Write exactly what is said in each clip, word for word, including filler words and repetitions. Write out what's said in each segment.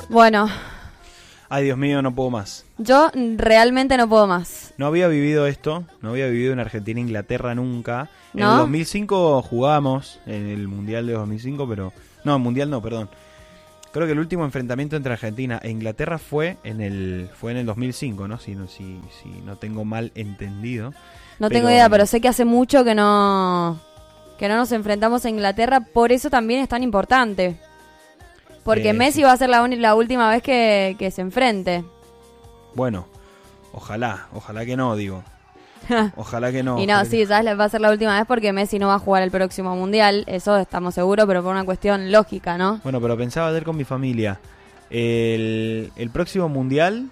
Bueno. Ay, Dios mío, no puedo más. Yo realmente no puedo más. No había vivido esto, no había vivido en Argentina e Inglaterra nunca. ¿No? En el dos mil cinco jugamos en el Mundial de dos mil cinco, pero... No, Mundial no, perdón. Creo que el último enfrentamiento entre Argentina e Inglaterra fue en el fue en el dos mil cinco, ¿no? Si no, si, si no tengo mal entendido. No pero... tengo idea, pero sé que hace mucho que no que no nos enfrentamos a Inglaterra, por eso también es tan importante. Porque Eh, Messi sí. va a ser la, un- la última vez que, que se enfrente. Bueno, ojalá, ojalá que no, digo. Ojalá que no. Y no, ojalá sí, que... ya va a ser la última vez porque Messi no va a jugar el próximo Mundial, eso estamos seguros, pero por una cuestión lógica, ¿no? Bueno, pero pensaba ayer con mi familia, el, el próximo Mundial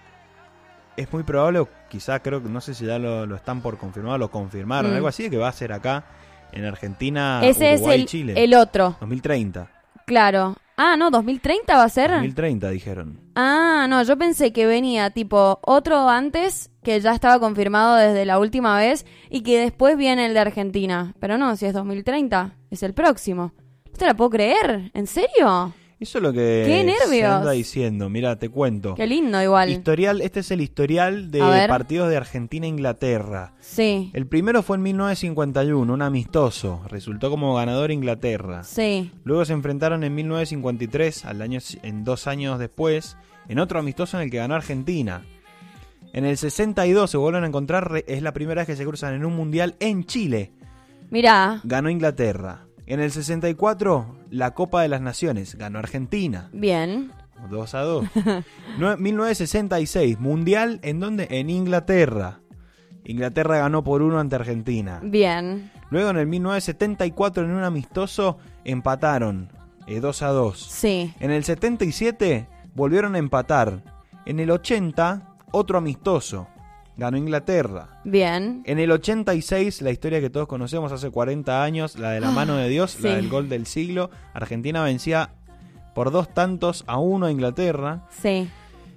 es muy probable, o quizá creo que no sé si ya lo, lo están por confirmar, lo confirmaron, Mm. algo así, que va a ser acá en Argentina, Ese Uruguay, es el, Chile. el otro, dos mil treinta. claro. Ah, no, ¿dos mil treinta va a ser? dos mil treinta dijeron. Ah, no, yo pensé que venía tipo otro antes, que ya estaba confirmado desde la última vez, y que después viene el de Argentina. Pero no, si es dos mil treinta, es el próximo. ¿No te la puedo creer? ¿En serio? Eso es lo que ¡Qué nervios! se anda diciendo. Mira, te cuento. Qué lindo igual. Historial, este es el historial de A ver. partidos de Argentina e Inglaterra. Sí, El primero fue en mil novecientos cincuenta y uno, un amistoso. Resultó como ganador Inglaterra. sí. Luego se enfrentaron en mil novecientos cincuenta y tres, al año, en dos años después, en otro amistoso en el que ganó Argentina. En el sesenta y dos se vuelven a encontrar, re- es la primera vez que se cruzan en un mundial en Chile. Mirá, Ganó Inglaterra. En el sesenta y cuatro, la Copa de las Naciones, ganó Argentina. bien. dos a dos. Nue- mil novecientos sesenta y seis, mundial, ¿en dónde? En Inglaterra. Inglaterra ganó por uno ante Argentina. Bien. Luego en el mil novecientos setenta y cuatro, en un amistoso, empataron eh, dos a dos. Sí. En el setenta y siete volvieron a empatar. En el ochenta, otro amistoso. Ganó Inglaterra. Bien. En el ochenta y seis, la historia que todos conocemos hace cuarenta años, la de la mano de Dios, Sí. la del gol del siglo. Argentina vencía por dos tantos a uno a Inglaterra. Sí.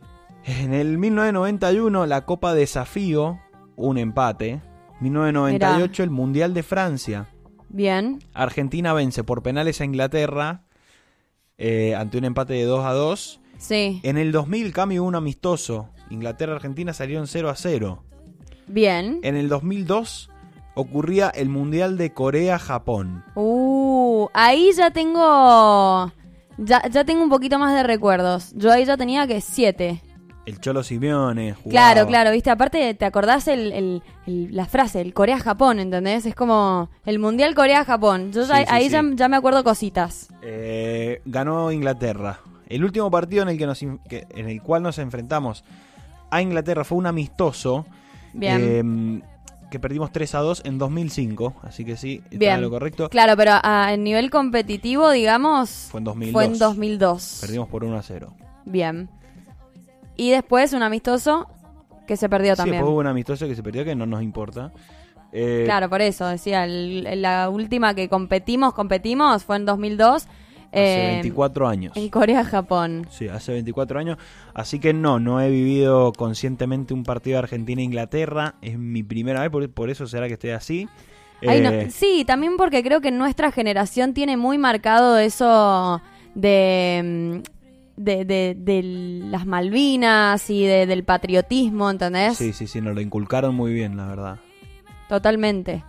En el mil novecientos noventa y uno, la Copa Desafío, un empate. mil novecientos noventa y ocho, el Mundial de Francia. Bien. Argentina vence por penales a Inglaterra eh, ante un empate de dos a dos. Sí. En el dos mil, cambio un amistoso. Inglaterra-Argentina salieron cero a cero. Bien. En el dos mil dos ocurría el Mundial de Corea-Japón. Uh, ahí ya tengo... Ya, ya tengo un poquito más de recuerdos. Yo ahí ya tenía que siete. El Cholo Simeone jugaba. Claro, claro, viste, aparte te acordás el, el, el- la frase, el Corea-Japón, ¿entendés? Es como el Mundial Corea-Japón. Yo ya- Sí, sí, ahí sí. Ya, ya me acuerdo cositas. Eh, ganó Inglaterra. El último partido en el, que nos, in- que- en el cual nos enfrentamos a Inglaterra fue un amistoso. Bien. eh, que perdimos tres a dos en dos mil cinco. Así que sí, está Bien. en lo correcto. Claro, pero a, a nivel competitivo, digamos, Fue en dos mil dos. fue en dos mil dos. Perdimos por uno a cero. Bien. Y después un amistoso que se perdió Sí, también. después hubo un amistoso que se perdió, que no nos importa. Eh, Claro, por eso decía, el- el- la última que competimos, competimos, fue en dos mil dos. Hace eh, veinticuatro años. En Corea-Japón. Sí, hace veinticuatro años. Así que no, no he vivido conscientemente un partido de Argentina e Inglaterra. Es mi primera vez, por, por eso será que estoy así. Ay, no, Eh, sí, también porque creo que nuestra generación tiene muy marcado eso de, mm, de, de, de las Malvinas y de, del patriotismo, ¿entendés? Sí, sí, sí, nos lo inculcaron muy bien, la verdad. Totalmente.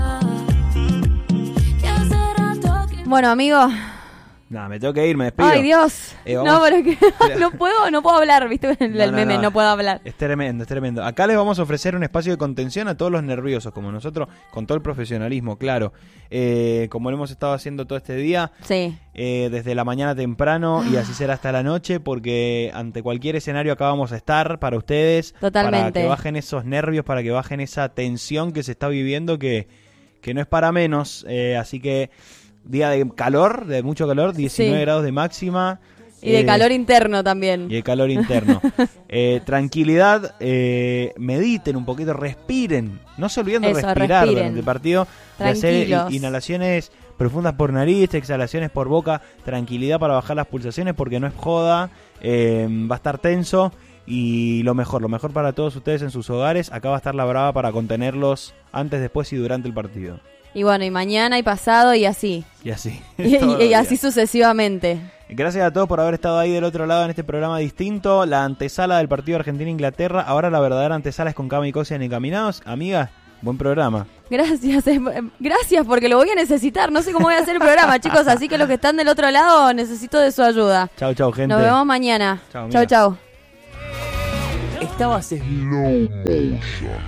Bueno, amigo. Nada, me tengo que ir, me despido. Ay, Dios. Eh, vamos- No, pero es que no puedo, no puedo hablar, ¿viste? El, No, el no, meme, no. no. puedo hablar. Es tremendo, es tremendo. Acá les vamos a ofrecer un espacio de contención a todos los nerviosos, como nosotros, con todo el profesionalismo, claro. Eh, como lo hemos estado haciendo todo este día, Sí. eh, desde la mañana temprano y así será hasta la noche, porque ante cualquier escenario acá vamos a estar para ustedes. Totalmente. Para que bajen esos nervios, para que bajen esa tensión que se está viviendo, que, que no es para menos. Eh, así que día de calor, de mucho calor, diecinueve Sí. grados de máxima. Y de Eh, calor interno también. Y de calor interno. eh, tranquilidad, eh, mediten un poquito, respiren. No se olviden de Eso, respirar respiren. durante el partido. De hacer Tranquilos. i- inhalaciones profundas por nariz, exhalaciones por boca. Tranquilidad para bajar las pulsaciones porque no es joda. eh, va a estar tenso. Y lo mejor, lo mejor para todos ustedes en sus hogares. Acá va a estar la brava para contenerlos antes, después y durante el partido. Y bueno, y mañana y pasado y así. Y así. Y, todos los y- y así días. sucesivamente. Gracias a todos por haber estado ahí del otro lado en este programa distinto. La antesala del partido Argentina-Inglaterra. Ahora la verdadera antesala es con Cami Cosian Encaminados. Amiga, buen programa. Gracias, eh, gracias porque lo voy a necesitar. No sé cómo voy a hacer el programa, chicos. Así que los que están del otro lado necesito de su ayuda. Chau, chau, gente. Nos vemos mañana. Chau, chau, chau. Estabas slow motion.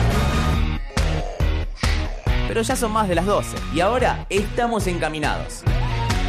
Pero ya son más de las doce y ahora estamos encaminados.